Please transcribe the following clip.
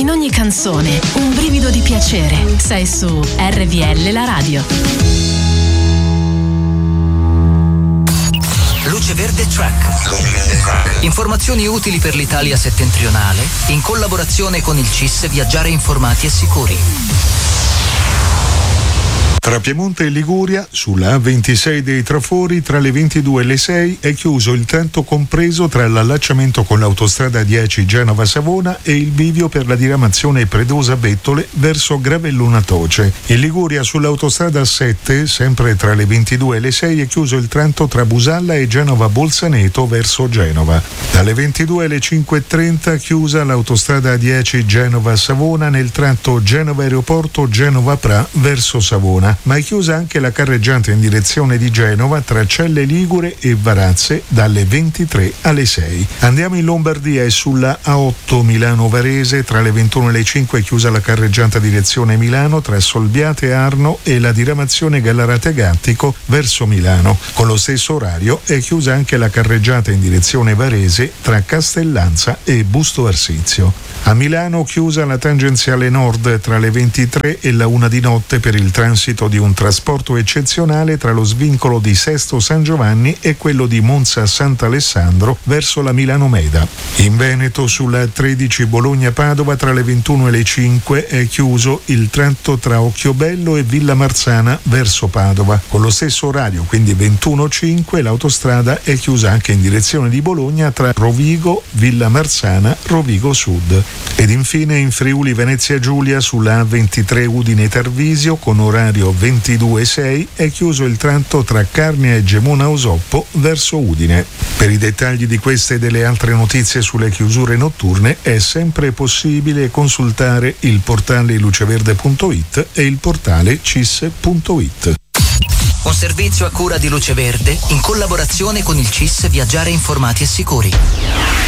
In ogni canzone un brivido di piacere. Sei su RVL la radio. Luce Verde Track. Informazioni utili per l'Italia settentrionale in collaborazione con il CIS Viaggiare Informati e Sicuri. Tra Piemonte e Liguria, sulla A26 dei Trafori, tra le 22 e le 6 è chiuso il tratto compreso tra l'allacciamento con l'autostrada 10 Genova-Savona e il bivio per la diramazione Predosa-Bettole verso Gravellona Toce. In Liguria, sull'autostrada 7, sempre tra le 22 e le 6, è chiuso il tratto tra Busalla e Genova-Bolzaneto verso Genova. Dalle 22 alle 5.30 chiusa l'autostrada 10 Genova-Savona nel tratto Genova-Aeroporto-Genova-Pra verso Savona. Ma è chiusa anche la carreggiante in direzione di Genova tra Celle Ligure e Varazze dalle 23 alle 6. Andiamo in Lombardia e sulla A8 Milano-Varese tra le 21 e le 5 è chiusa la carreggiante direzione Milano tra Solbiate e Arno e la diramazione Gallarate-Gattico verso Milano. Con lo stesso orario è chiusa anche la carreggiata in direzione Varese tra Castellanza e Busto Arsizio. A Milano chiusa la tangenziale nord tra le 23 e la 1 di notte per il transito di un trasporto eccezionale tra lo svincolo di Sesto San Giovanni e quello di Monza Sant'Alessandro verso la Milano Meda. In Veneto sulla 13 Bologna-Padova tra le 21 e le 5 è chiuso il tratto tra Occhiobello e Villa Marzana verso Padova. Con lo stesso orario, quindi 21.5, l'autostrada è chiusa anche in direzione di Bologna tra Rovigo, Villa Marzana, Rovigo Sud. Ed infine in Friuli Venezia Giulia sulla A23 Udine Tarvisio con orario 22.6 è chiuso il tratto tra Carnia e Gemona Osoppo verso Udine. Per i dettagli di queste e delle altre notizie sulle chiusure notturne è sempre possibile consultare il portale luceverde.it e il portale cis.it. Un servizio a cura di Luce Verde in collaborazione con il CIS Viaggiare Informati e Sicuri.